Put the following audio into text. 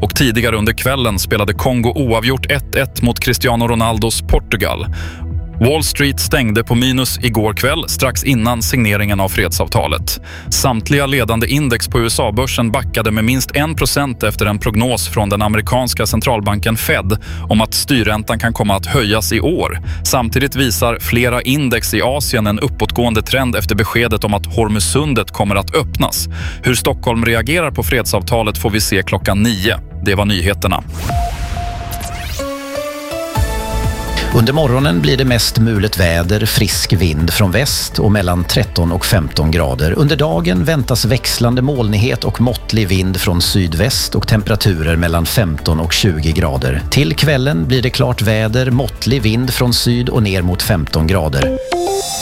och tidigare under kvällen spelade Kongo oavgjort 1-1 mot Cristiano Ronaldos Portugal. Wall Street stängde på minus igår kväll strax innan signeringen av fredsavtalet. Samtliga ledande index på USA-börsen backade med minst 1% efter en prognos från den amerikanska centralbanken Fed om att styrräntan kan komma att höjas i år. Samtidigt visar flera index i Asien en uppåtgående trend efter beskedet om att Hormuzsundet kommer att öppnas. Hur Stockholm reagerar på fredsavtalet får vi se klockan 9. Det var nyheterna. Under morgonen blir det mest mulet väder, frisk vind från väst och mellan 13 och 15 grader. Under dagen väntas växlande molnighet och måttlig vind från sydväst och temperaturer mellan 15 och 20 grader. Till kvällen blir det klart väder, måttlig vind från syd och ner mot 15 grader.